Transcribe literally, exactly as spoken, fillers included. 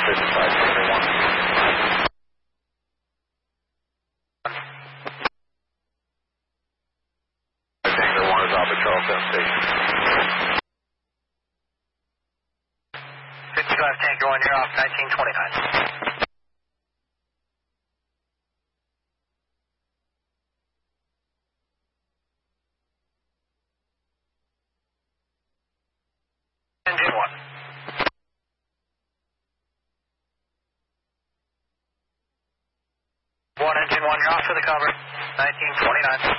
fifty-five, Tango one. Tango one is off at Charlestown Station. fifty-five, Tango one, you're off nineteen twenty-nine. Engine one. One, engine one, you're off to the cover, nineteen twenty-nine.